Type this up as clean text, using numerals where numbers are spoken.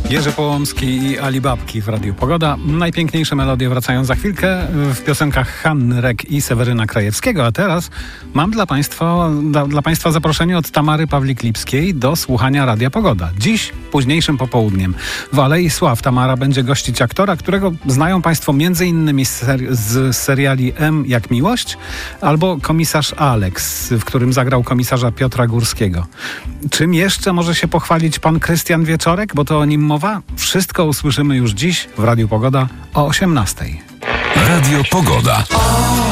Jerzy Połomski i Ali Babki w Radiu Pogoda. Najpiękniejsze melodie wracają za chwilkę w piosenkach Hanny Rek i Seweryna Krajewskiego. A teraz mam dla Państwa zaproszenie od Tamary Pawlik-Lipskiej do słuchania Radia Pogoda. Dziś, późniejszym popołudniem, w Alei Sław Tamara będzie gościć aktora, którego znają Państwo m.in. z seriali M jak miłość albo Komisarz Alex, w którym zagrał komisarza Piotra Górskiego. Czym jeszcze może się pochwalić pan Krystian Wieczorek, bo to o nim mowa? Wszystko usłyszymy już dziś w Radiu Pogoda o 18:00. Radio Pogoda.